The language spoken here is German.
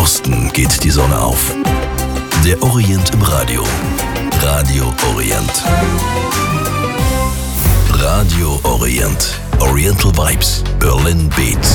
Osten geht die Sonne auf. Der Orient im Radio. Radio Orient. Radio Orient. Oriental Vibes. Berlin Beats.